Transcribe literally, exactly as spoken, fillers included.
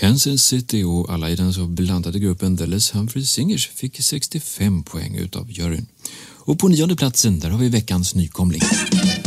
Kansas City och alla i den så blandade gruppen The Les Humphrey Singers fick sextiofem poäng utav juryn. Och på nionde platsen där har vi veckans nykomling.